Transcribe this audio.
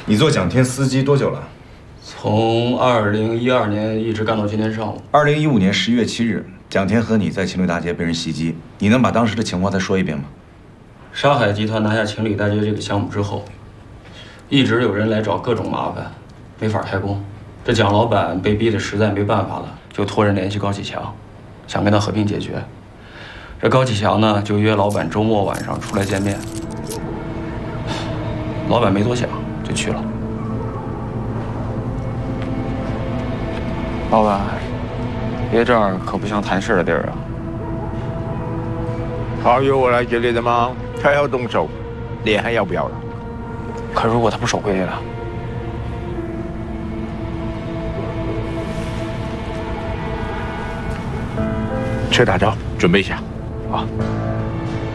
你做蒋天司机多久了？ 从2012年一直干到今天上午。 2015年11月7日，蒋天和你在情侣大街被人袭击，你能把当时的情况再说一遍吗？ 沙海集团拿下情侣大街这个项目之后，一直有人来找各种麻烦，没法开工。这蒋老板被逼得实在没办法了，就托人联系高启强，想跟他和平解决。这高启强呢，就约老板周末晚上出来见面。老板没多想就去了。 老板，别这儿可不像谈事的地儿啊。 好由我来决定的吗？他要动手，脸还要不要了？ 可如果他不守规矩呢？ 车打着，准备一下。 好。